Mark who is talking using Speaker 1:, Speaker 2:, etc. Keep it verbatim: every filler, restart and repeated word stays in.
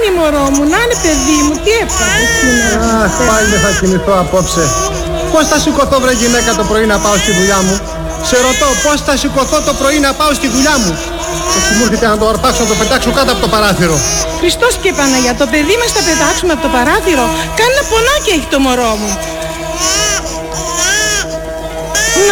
Speaker 1: κάνει μωρό μου, να είναι παιδί μου, τι έπαθες σήμερα?
Speaker 2: Αχ, πάλι δεν θα κοιμηθώ απόψε. Πώς θα σηκωθώ βρε γυναίκα το πρωί να πάω στη δουλειά μου? Σε ρωτώ, πώς θα σηκωθώ το πρωί να πάω στη δουλειά μου? Έτσι μου έρχεται να το αρπάξω, να το πετάξω κάτω από το παράθυρο.
Speaker 1: Χριστός και Παναγιά, το παιδί μας θα πετάξουμε από το παράθυρο. Κάνει ένα πονάκι έχει το μωρό μου.